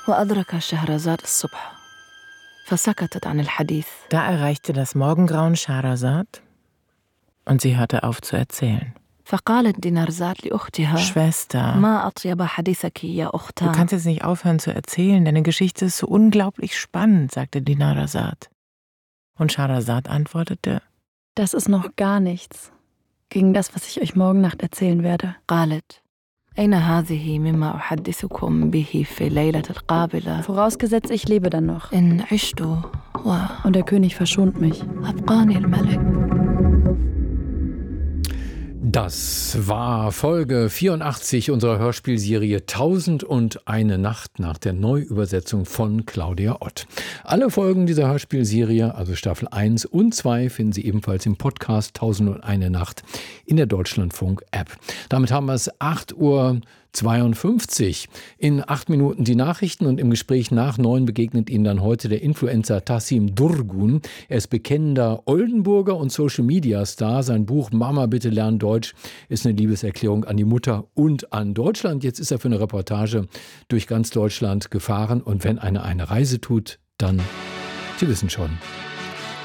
وأدرك شهرزاد الصبح فسكتت عن الحديث. Da erreichte das Morgengrauen Schahrazad und sie hörte auf zu erzählen. فقالت دينارزاد لأختها Schwester, ما أطيب حديثك يا du أختان. kannst jetzt nicht aufhören zu erzählen, deine Geschichte ist so unglaublich spannend, sagte Dinarzad. Und Schahrazad antwortete: Das ist noch gar nichts gegen das, was ich euch morgen Nacht erzählen werde. قالت أين هذه مما أحدثكم به في الليلة القابلة Vorausgesetzt, ich lebe dann noch. إن عشت Und der König verschont mich. وأبقاني الملك. Das war Folge 84 unserer Hörspielserie 1001 Nacht nach der Neuübersetzung von Claudia Ott. Alle Folgen dieser Hörspielserie, also Staffel 1 und 2, finden Sie ebenfalls im Podcast 1001 Nacht in der Deutschlandfunk-App. Damit haben wir es 8:52 Uhr. In 8 Minuten die Nachrichten und im Gespräch nach 9 begegnet Ihnen dann heute der Influencer Tassim Durgun. Er ist bekennender Oldenburger und Social-Media-Star. Sein Buch Mama, bitte lern Deutsch ist eine Liebeserklärung an die Mutter und an Deutschland. Jetzt ist er für eine Reportage durch ganz Deutschland gefahren. Und wenn einer eine Reise tut, dann, Sie wissen schon,